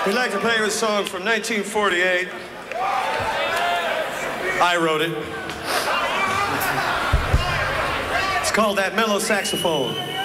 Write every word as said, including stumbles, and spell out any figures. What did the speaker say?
We'd like to play you a song from nineteen forty-eight. I wrote it. It's called That Mellow Saxophone.